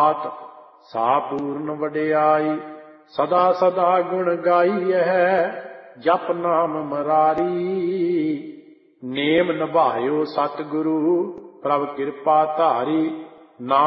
ਦਾਤ ਸਾ ਪੂਰਨ ਵਡਿਆਈ। ਸਦਾ ਸਦਾ ਗੁਣ ਗਾਈਐ ਜਪ ਨਾਮ ਮਰਾਰੀ। ਨੇਮ ਨਿਭਾਇਓ ਸਤਿਗੁਰੂ ਪ੍ਰਭ ਕਿਰਪਾ ਧਾਰੀ।